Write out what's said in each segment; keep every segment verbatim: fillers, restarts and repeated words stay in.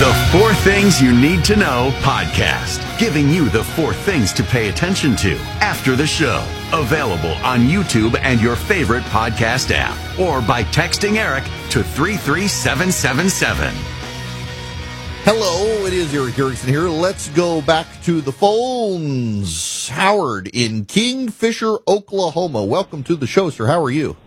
The Four Things You Need to Know podcast, giving you the four things to pay attention to after the show. Available on YouTube and your favorite podcast app, or by texting Eric to three three seven seven seven. Hello, it is Eric Erickson here. Let's go back to the phones. Howard in Kingfisher, Oklahoma. Welcome to the show, sir. How are you?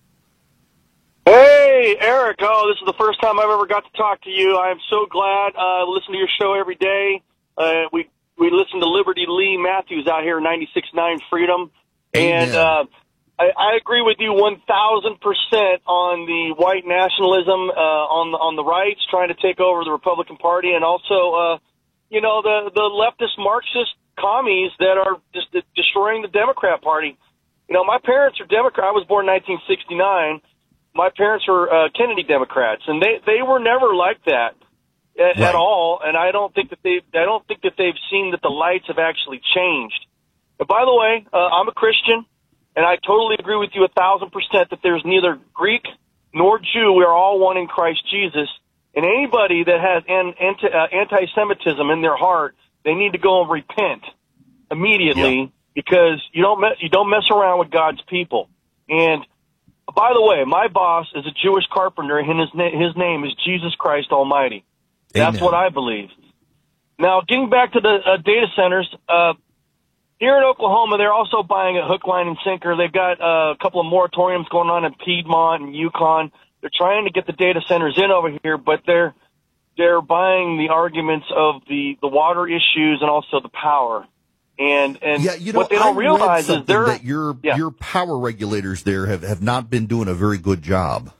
Hey, Eric. Oh, this is the first time I've ever got to talk to you. I am so glad. I uh, listen to your show every day. Uh, we we listen to Liberty Lee Matthews out here, ninety-six point nine Freedom. Amen. And uh, I, I agree with you one thousand percent on the white nationalism uh, on, the, on the rights, trying to take over the Republican Party, and also, uh, you know, the, the leftist Marxist commies that are just destroying the Democrat Party. You know, my parents are Democrat. I was born in nineteen sixty-nine. My parents were uh, Kennedy Democrats, and they, they were never like that at, right. at all. And I don't think that they I don't think that they've seen that the lights have actually changed. But by the way, uh, I'm a Christian, and I totally agree with you a thousand percent that there's neither Greek nor Jew. We are all one in Christ Jesus. And anybody that has an, anti, uh, anti-Semitism in their heart, they need to go and repent immediately, yep. because you don't me- you don't mess around with God's people. And by the way, my boss is a Jewish carpenter, and his, na- his name is Jesus Christ Almighty. That's Amen. what I believe. Now, getting back to the uh, data centers, uh, here in Oklahoma, they're also buying a hook, line, and sinker. They've got uh, a couple of moratoriums going on in Piedmont and Yukon. They're trying to get the data centers in over here, but they're they're buying the arguments of the, the water issues and also the power. And and yeah, you know, what they don't I realize read is they're that your yeah. your power regulators there have, have not been doing a very good job.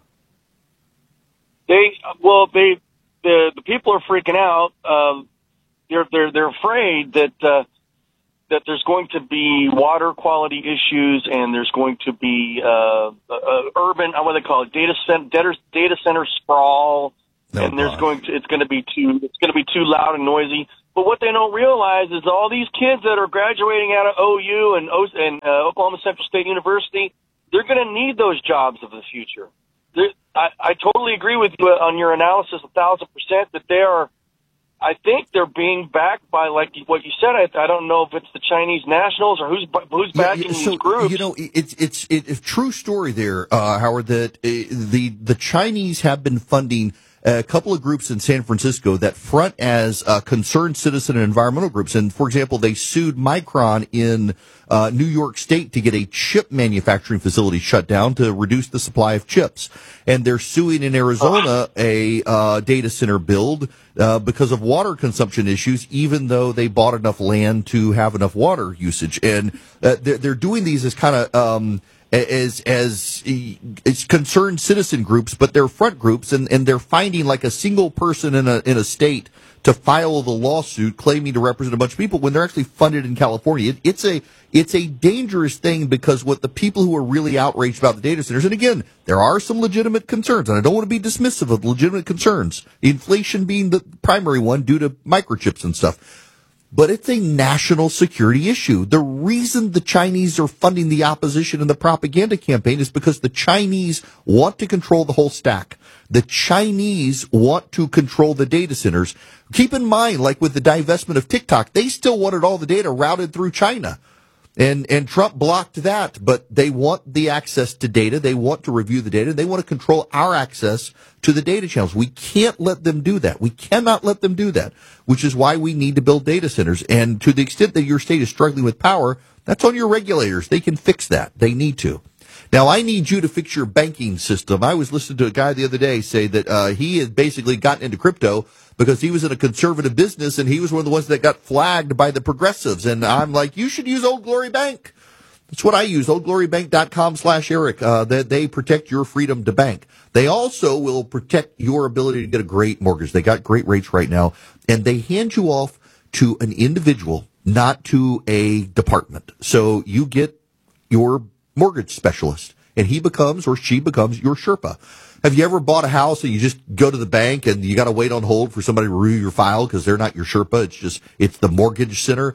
They well, they the the people are freaking out. Um, they're they're they're afraid that uh, that there's going to be water quality issues, and there's going to be uh, uh, urban what do they call it data center data, data center sprawl, Oh, and there's gosh. going to it's going to be too it's going to be too loud and noisy. But what they don't realize is all these kids that are graduating out of O U and, o- and uh, Oklahoma Central State University, they're going to need those jobs of the future. They're, I, I totally agree with you on your analysis, a thousand percent, that they are, I think they're being backed by, like what you said, I, I don't know if it's the Chinese nationals or who's who's backing yeah, so, these groups. You know, it's it's it's a true story there, uh, Howard, that uh, the the Chinese have been funding a couple of groups in San Francisco that front as uh, concerned citizen and environmental groups. And, for example, they sued Micron in uh, New York State to get a chip manufacturing facility shut down to reduce the supply of chips. And they're suing in Arizona a uh, data center build uh, because of water consumption issues, even though they bought enough land to have enough water usage. And uh, they're, they're doing these as kind of um, as as it's concerned citizen groups, but they're front groups, and, and they're finding like a single person in a in a state to file the lawsuit claiming to represent a bunch of people when they're actually funded in California. It, it's a it's a dangerous thing, because what the people who are really outraged about the data centers, and again, there are some legitimate concerns, and I don't want to be dismissive of legitimate concerns, inflation being the primary one due to microchips and stuff. But it's a national security issue. The reason the Chinese are funding the opposition and the propaganda campaign is because the Chinese want to control the whole stack. The Chinese want to control the data centers. Keep in mind, like with the divestment of TikTok, they still wanted all the data routed through China. And, and Trump blocked that, but they want the access to data. They want to review the data. They want to control our access to the data channels. We can't let them do that. We cannot let them do that, which is why we need to build data centers. And to the extent that your state is struggling with power, that's on your regulators. They can fix that. They need to. Now, I need you to fix your banking system. I was listening to a guy the other day say that uh, he had basically gotten into crypto because he was in a conservative business, and he was one of the ones that got flagged by the progressives. And I'm like, you should use Old Glory Bank. That's what I use, oldglorybank.com slash Eric. Uh, they, they protect your freedom to bank. They also will protect your ability to get a great mortgage. They got great rates right now, and they hand you off to an individual, not to a department. So you get your mortgage specialist, and he becomes or she becomes your Sherpa. Have you ever bought a house and you just go to the bank and you got to wait on hold for somebody to review your file because they're not your Sherpa? It's just, it's the mortgage center.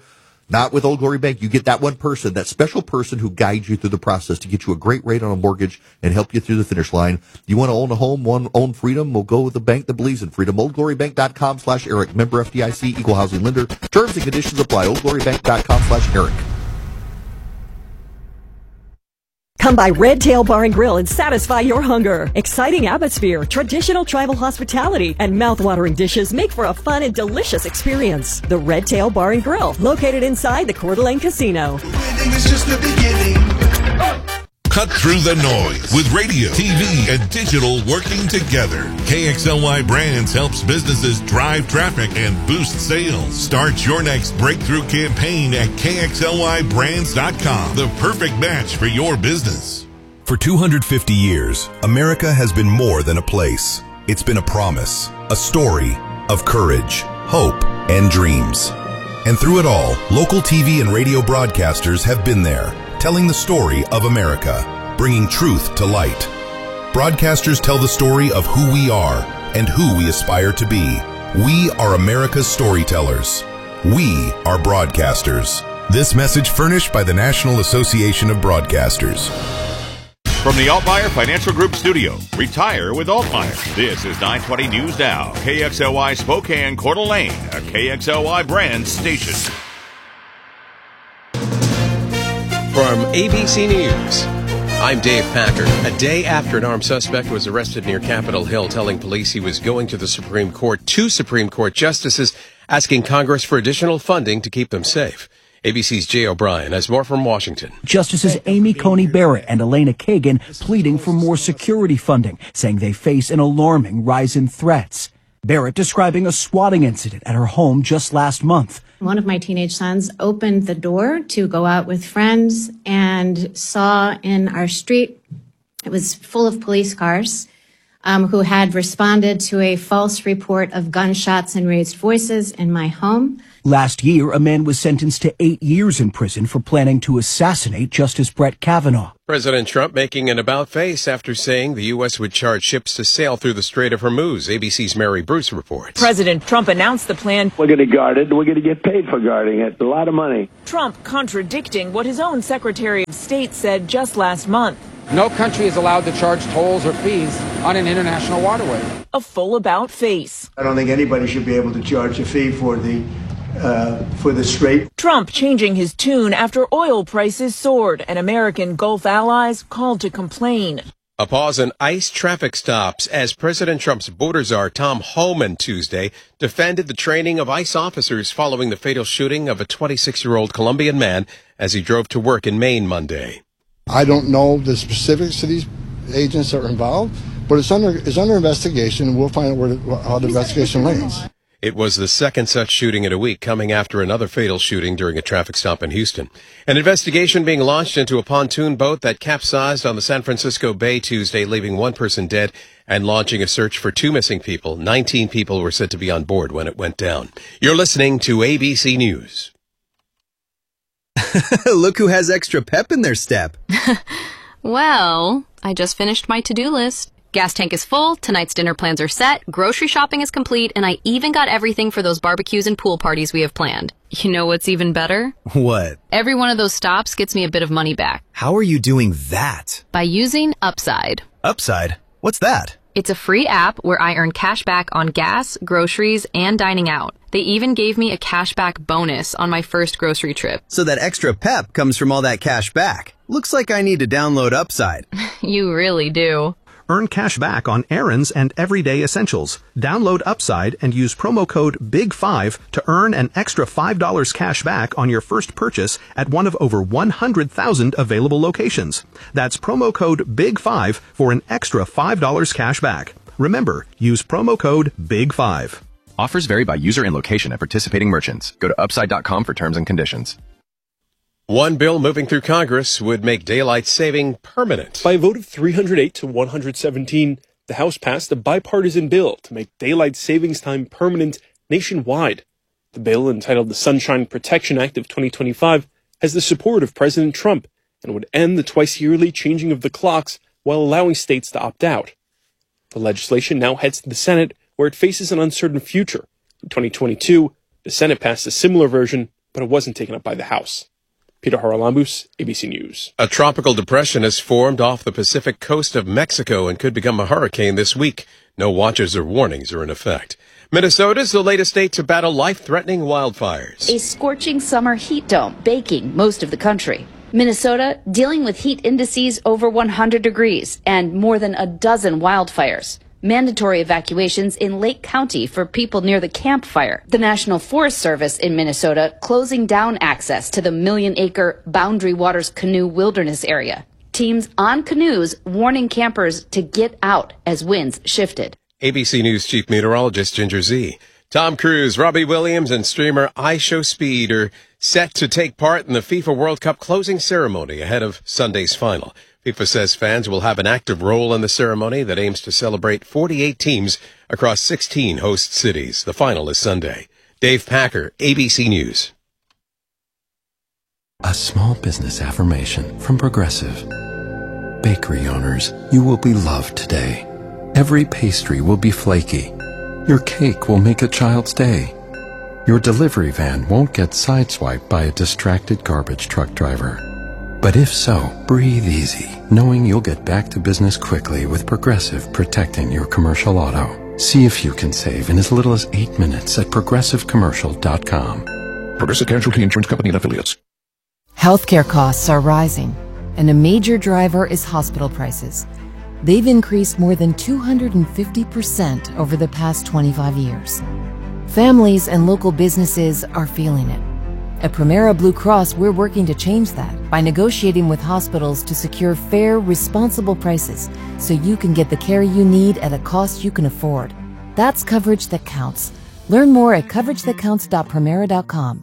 Not with Old Glory Bank. You get that one person, that special person who guides you through the process to get you a great rate on a mortgage and help you through the finish line. You want to own a home, want to own freedom? Well, go with the bank that believes in freedom. oldglorybank.com slash Eric. Member F D I C, equal housing lender. Terms and conditions apply. oldglorybank.com slash Eric. Come by Red Tail Bar and Grill and satisfy your hunger. Exciting atmosphere, traditional tribal hospitality, and mouth-watering dishes make for a fun and delicious experience. The Red Tail Bar and Grill, located inside the Coeur d'Alene Casino. Winning is just the beginning. Cut through the noise with radio, T V, and digital working together. K X L Y Brands helps businesses drive traffic and boost sales. Start your next breakthrough campaign at K X L Y brands dot com. The perfect match for your business. For two hundred fifty years, America has been more than a place. It's been a promise, a story of courage, hope, and dreams. And through it all, local T V and radio broadcasters have been there, telling the story of America, bringing truth to light. Broadcasters tell the story of who we are and who we aspire to be. We are America's storytellers. We are broadcasters. This message furnished by the National Association of Broadcasters. From the Altmaier Financial Group studio, retire with Altmaier. This is nine twenty News Now, K X L Y Spokane, Coeur d'Alene, a K X L Y brand station. From A B C News, I'm Dave Packer. A day after an armed suspect was arrested near Capitol Hill, telling police he was going to the Supreme Court, two Supreme Court justices asking Congress for additional funding to keep them safe. A B C's Jay O'Brien has more from Washington. Justices Amy Coney Barrett and Elena Kagan pleading for more security funding, saying they face an alarming rise in threats. Barrett describing a swatting incident at her home just last month. One of my teenage sons opened the door to go out with friends and saw in our street, it was full of police cars, um, who had responded to a false report of gunshots and raised voices in my home. Last year, a man was sentenced to eight years in prison for planning to assassinate Justice Brett Kavanaugh. President Trump making an about-face after saying the U S would charge ships to sail through the Strait of Hormuz. A B C's Mary Bruce reports. President Trump announced the plan. We're going to guard it. We're going to get paid for guarding it. A lot of money. Trump contradicting what his own Secretary of State said just last month. No country is allowed to charge tolls or fees on an international waterway. A full about-face. I don't think anybody should be able to charge a fee for the Uh, for the strait. Trump changing his tune after oil prices soared and American Gulf allies called to complain. A pause in ICE traffic stops as President Trump's border czar Tom Homan Tuesday defended the training of ICE officers following the fatal shooting of a twenty-six-year-old Colombian man as he drove to work in Maine Monday. I don't know the specifics of these agents that are involved, but it's under it's under investigation, and we'll find out where the, how the investigation lands. It was the second such shooting in a week, coming after another fatal shooting during a traffic stop in Houston. An investigation being launched into a pontoon boat that capsized on the San Francisco Bay Tuesday, leaving one person dead, and launching a search for two missing people. Nineteen people were said to be on board when it went down. You're listening to A B C News. Look who has extra pep in their step. Well, I just finished my to-do list. Gas tank is full, tonight's dinner plans are set, grocery shopping is complete, and I even got everything for those barbecues and pool parties we have planned. You know what's even better? What? Every one of those stops gets me a bit of money back. How are you doing that? By using Upside. Upside? What's that? It's a free app where I earn cash back on gas, groceries, and dining out. They even gave me a cashback bonus on my first grocery trip. So that extra pep comes from all that cash back. Looks like I need to download Upside. You really do. Earn cash back on errands and everyday essentials. Download Upside and use promo code big five to earn an extra five dollars cash back on your first purchase at one of over one hundred thousand available locations. That's promo code big five for an extra five dollars cash back. Remember, use promo code big five. Offers vary by user and location at participating merchants. Go to upside dot com for terms and conditions. One bill moving through Congress would make daylight saving permanent. By a vote of three hundred eight to one hundred seventeen, the House passed a bipartisan bill to make daylight savings time permanent nationwide. The bill, entitled the Sunshine Protection Act of twenty twenty-five, has the support of President Trump and would end the twice-yearly changing of the clocks while allowing states to opt out. The legislation now heads to the Senate, where it faces an uncertain future. In twenty twenty-two, the Senate passed a similar version, but it wasn't taken up by the House. Peter Haralambous, A B C News. A tropical depression has formed off the Pacific coast of Mexico and could become a hurricane this week. No watches or warnings are in effect. Minnesota is the latest state to battle life-threatening wildfires. A scorching summer heat dome baking most of the country. Minnesota dealing with heat indices over one hundred degrees and more than a dozen wildfires. Mandatory evacuations in Lake County for people near the Camp Fire. The National Forest Service in Minnesota closing down access to the million-acre Boundary Waters Canoe Wilderness area. Teams on canoes warning campers to get out as winds shifted. A B C News Chief Meteorologist Ginger Zee. Tom Cruise, Robbie Williams, and streamer iShowSpeed are set to take part in the FIFA World Cup closing ceremony ahead of Sunday's final. FIFA says fans will have an active role in the ceremony that aims to celebrate forty-eight teams across sixteen host cities. The final is Sunday. Dave Packer, A B C News. A small business affirmation from Progressive. Bakery owners, you will be loved today. Every pastry will be flaky. Your cake will make a child's day. Your delivery van won't get sideswiped by a distracted garbage truck driver. But if so, breathe easy, knowing you'll get back to business quickly with Progressive protecting your commercial auto. See if you can save in as little as eight minutes at progressive commercial dot com. Progressive Casualty Insurance Company and Affiliates. Healthcare costs are rising, and a major driver is hospital prices. They've increased more than two hundred fifty percent over the past twenty-five years. Families and local businesses are feeling it. At Premera Blue Cross, we're working to change that by negotiating with hospitals to secure fair, responsible prices so you can get the care you need at a cost you can afford. That's coverage that counts. Learn more at coverage that counts dot premera dot com.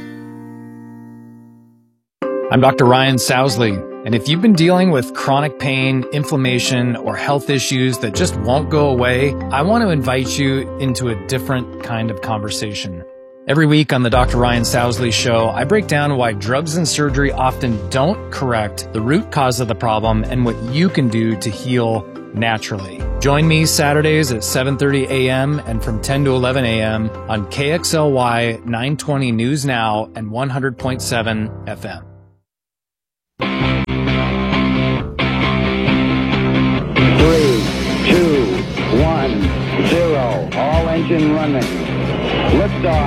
I'm Doctor Ryan Sousley, and if you've been dealing with chronic pain, inflammation, or health issues that just won't go away, I want to invite you into a different kind of conversation. Every week on the Doctor Ryan Sousley Show, I break down why drugs and surgery often don't correct the root cause of the problem and what you can do to heal naturally. Join me Saturdays at seven thirty a.m. and from ten to eleven a.m. on K X L Y nine twenty News Now and one hundred point seven F M. Three, two, one, zero. All engine running.